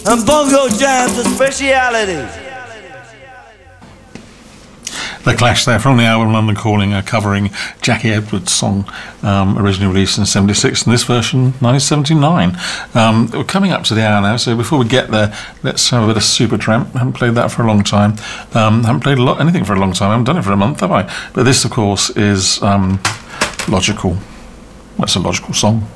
and bongo jams are specialities. The Clash there from the album London Calling are covering Jackie Edwards' song, originally released in 76, and this version 1979. We're coming up to the hour now, so before we get there, let's have a bit of Supertramp. I haven't played that for a long time. Haven't played anything for a long time. I haven't done it for a month, have I? But this, of course, is Logical. That's a Logical song.